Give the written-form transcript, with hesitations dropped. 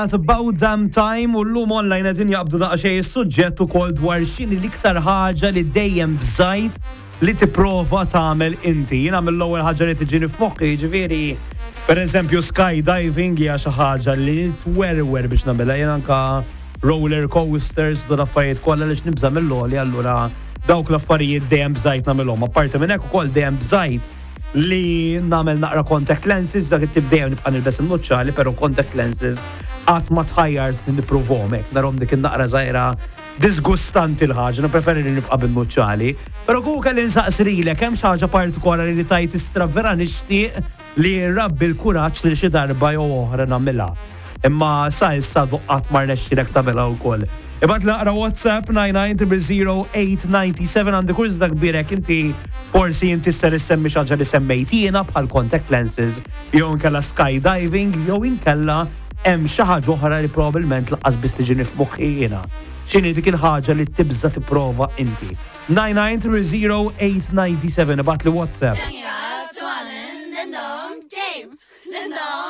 At about damn time u l-lum online għedin jaqbdu daqxej il-sujġet u kol dwar xini l-iktar ħaġa li dejjem bżajt li tipprova tagħmel inti. Jien għamil l-ewwel ħaġa li tiġini f'moħħi, ġifieri pereżempju skydiving hija xi ħaġa li twerwer biex nagħmilha. Jien anke roller coasters u l-affarijiet kollha li nibża mill-loli allura dawk l-affarijiet dejjem bżajt nagħmilhom. Apparti minn hekk ukoll dejjem bżajt li nagħmel naqra contact lenses dak it-tip dejjem nibqa' nilbes il-nuċċali, però contact lenses qatt ma tħajjart li nipprovhom hekk narhom dik in-naqra żgħira disgustanti l-ħaġa, preferi li nibqa' bin-nuċċali. Però kull kelli nsaqsirilek hemm xi ħaġa partikolari li tajt istra vera nixtieq li rabbi l-kuraġġ li xi darba jew oħra nagħmilha. Imma sa issa qatt ma rnexxielek tagħmilha wkoll. Ibgħat naqra WhatsApp 99000897 għandi kurz dak kbirek inti forsi inti ser issemmi xi ħaġa li semmejt jiena bħal contact lenses jew inkella skydiving jew inkella hemm xi ħaġa oħra li probabbilment lanqas biss tiġini f'moħħi jiena. X'inhi dik il-ħaġa li tibża tipprova inti. 99000897 ibgħat li WhatsApp.